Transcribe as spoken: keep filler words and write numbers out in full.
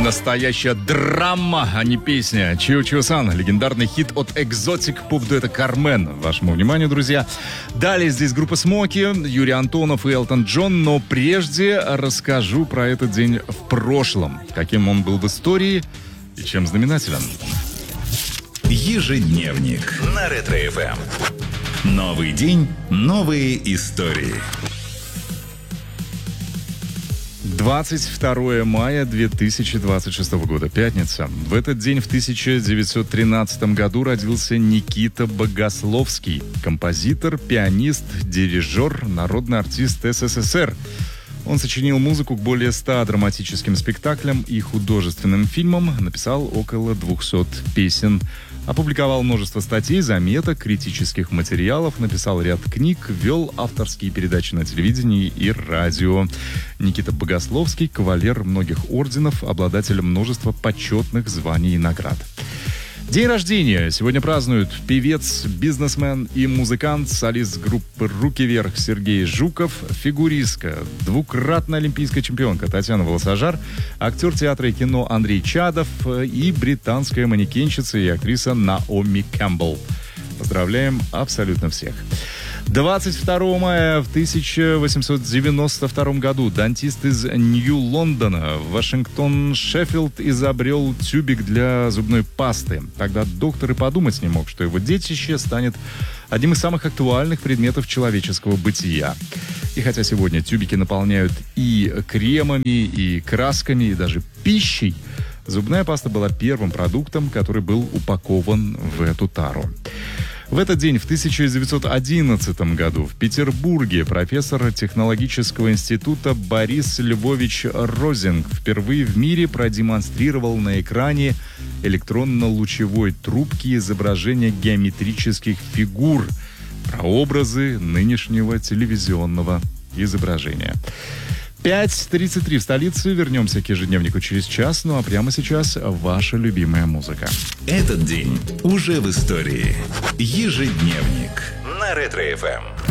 Настоящая драма, а не песня. Чио-Чио-сан, легендарный хит от экзотик поп-дуэта Кармен. Вашему вниманию, друзья. Далее здесь группа Смоки, Юрий Антонов и Элтон Джон. Но прежде расскажу про этот день в прошлом. Каким он был в истории и чем знаменателен. Ежедневник на Ретро-эф эм. Новый день, новые истории. двадцать второе мая две тысячи двадцать шестого года, пятница. В этот день в тысяча девятьсот тринадцатом году родился Никита Богословский, композитор, пианист, дирижер, народный артист эс эс эс эр. Он сочинил музыку к более ста драматическим спектаклям и художественным фильмам, написал около двухсот песен, опубликовал множество статей, заметок, критических материалов, написал ряд книг, вел авторские передачи на телевидении и радио. Никита Богословский — кавалер многих орденов, обладатель множества почетных званий и наград. День рождения сегодня празднуют певец, бизнесмен и музыкант, солист группы «Руки вверх» Сергей Жуков, фигуристка, двукратная олимпийская чемпионка Татьяна Волосожар, актер театра и кино Андрей Чадов и британская манекенщица и актриса Наоми Кэмпбелл. Поздравляем абсолютно всех. двадцать второго мая в тысяча восемьсот девяносто втором году дантист из Нью-Лондона в Вашингтон, Шеффилд, изобрел тюбик для зубной пасты. Тогда доктор и подумать не мог, что его детище станет одним из самых актуальных предметов человеческого бытия. И хотя сегодня тюбики наполняют и кремами, и красками, и даже пищей, зубная паста была первым продуктом, который был упакован в эту тару. В этот день, в тысяча девятьсот одиннадцатом году, в Петербурге профессор технологического института Борис Львович Розинг впервые в мире продемонстрировал на экране электронно-лучевой трубки изображения геометрических фигур, прообразы нынешнего телевизионного изображения. пять тридцать три в столице. Вернемся к ежедневнику через час. Ну а прямо сейчас ваша любимая музыка. Этот день уже в истории. Ежедневник на Ретро-эф эм.